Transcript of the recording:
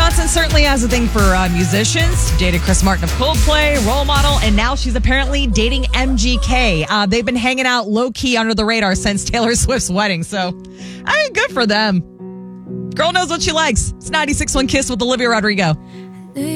Johnson certainly has a thing for musicians. Dated Chris Martin of Coldplay, role model, and now she's apparently dating MGK. They've been hanging out low-key under the radar since Taylor Swift's wedding, so I mean, good for them. Girl knows what she likes. It's 96.1 Kiss with Olivia Rodrigo.